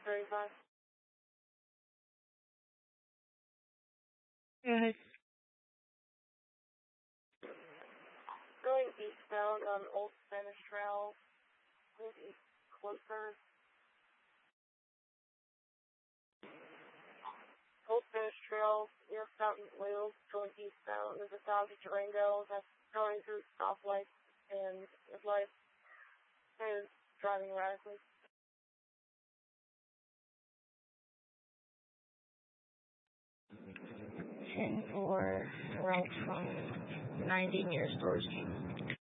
35. Good. Going eastbound on Old Spanish Trail. Please east closer. Old Spanish Trail near Fountain Wheels, going eastbound. There's a Dodge Durango that's going through stoplights and his life is driving erratically. 10-4, right from 90 near Storage.